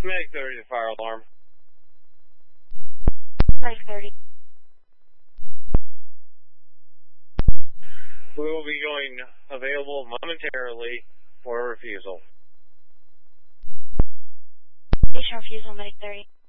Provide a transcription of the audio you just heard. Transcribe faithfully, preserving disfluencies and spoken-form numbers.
Medic thirty to fire alarm. Medic thirty. We will be going available momentarily for refusal. Station refusal, Medic thirty.